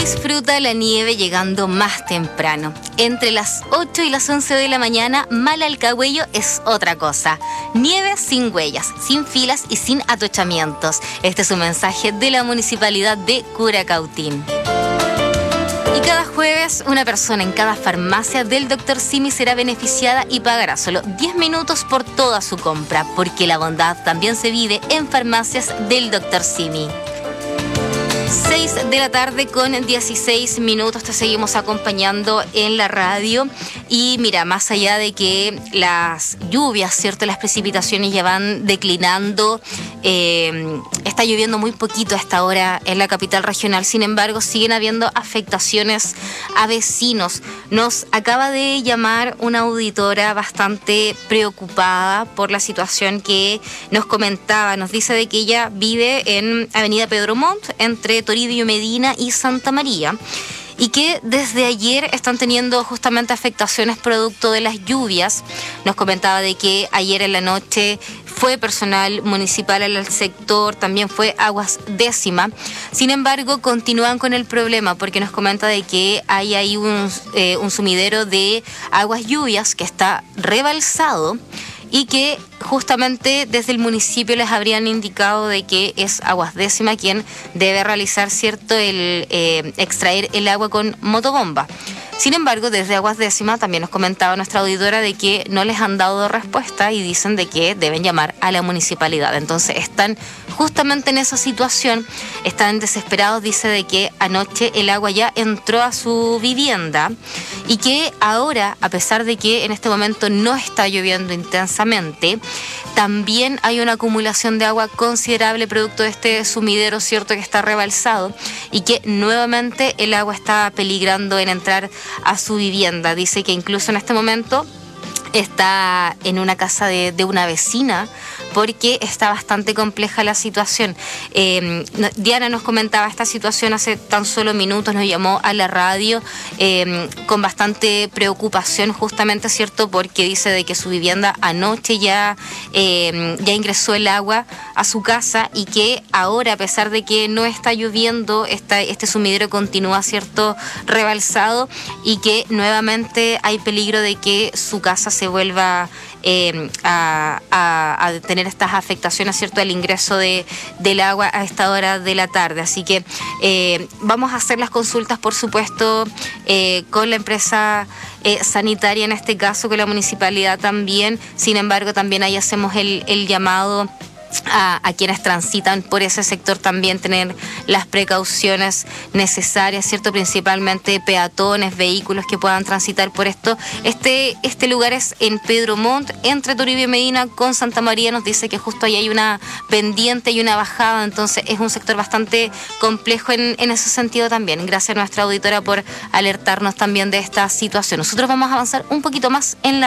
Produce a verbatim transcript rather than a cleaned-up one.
Disfruta la nieve llegando más temprano. Entre las ocho y las once de la mañana, Malalcahuello es otra cosa. Nieve sin huellas, sin filas y sin atochamientos. Este es un mensaje de la Municipalidad de Curacautín. Y cada jueves, una persona en cada farmacia del doctor Simi será beneficiada y pagará solo diez minutos por toda su compra, porque la bondad también se vive en farmacias del doctor Simi. seis de la tarde con dieciséis minutos, te seguimos acompañando en la radio. Y mira, más allá de que las lluvias, ¿cierto? Las precipitaciones ya van declinando, eh, está lloviendo muy poquito a esta hora en la capital regional. Sin embargo, siguen habiendo afectaciones a vecinos. Nos acaba de llamar una auditora bastante preocupada por la situación que nos comentaba. Nos dice de que ella vive en Avenida Pedro Montt, entre Toribio Medina y Santa María, y que desde ayer están teniendo justamente afectaciones producto de las lluvias. Nos comentaba de que ayer en la noche fue personal municipal al sector, también fue Aguas Décima. Sin embargo, continúan con el problema porque nos comenta de que hay ahí un, eh, un sumidero de aguas lluvias que está rebalsado y que justamente desde el municipio les habrían indicado de que es Aguas Décima quien debe realizar, cierto, el eh, extraer el agua con motobomba. Sin embargo, desde Aguas Décima también nos comentaba nuestra auditora de que no les han dado respuesta y dicen de que deben llamar a la municipalidad. Entonces están justamente en esa situación, están desesperados. Dice de que anoche el agua ya entró a su vivienda y que ahora, a pesar de que en este momento no está lloviendo intensamente, también hay una acumulación de agua considerable producto de este sumidero, cierto, que está rebalsado y que nuevamente el agua está peligrando en entrar a su vivienda. Dice que incluso en este momento está en una casa de, de una vecina porque está bastante compleja la situación. Eh, Diana nos comentaba esta situación hace tan solo minutos, nos llamó a la radio eh, con bastante preocupación justamente, ¿cierto? Porque dice de que su vivienda anoche ya, eh, ya ingresó el agua a su casa y que ahora, a pesar de que no está lloviendo, esta, este sumidero continúa, ¿cierto?, rebalsado y que nuevamente hay peligro de que su casa se vuelva eh, a, a, a tener estas afectaciones, ¿cierto?, al ingreso de, del agua a esta hora de la tarde. Así que eh, vamos a hacer las consultas, por supuesto, eh, con la empresa eh, sanitaria, en este caso con la municipalidad también. Sin embargo, también ahí hacemos el, el llamado A, a quienes transitan por ese sector también tener las precauciones necesarias, ¿cierto? Principalmente peatones, vehículos que puedan transitar por esto. Este, este lugar es en Pedro Montt, entre Toribio Medina con Santa María. Nos dice que justo ahí hay una pendiente y una bajada, entonces es un sector bastante complejo en, en ese sentido también. Gracias a nuestra auditora por alertarnos también de esta situación. Nosotros vamos a avanzar un poquito más en la